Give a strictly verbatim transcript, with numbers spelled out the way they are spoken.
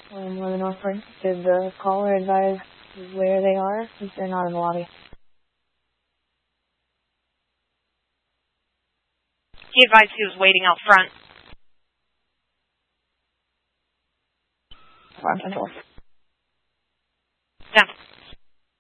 Um, on the north front, did the caller advise where they are? If they're not in the lobby. He advised he was waiting out front. Front,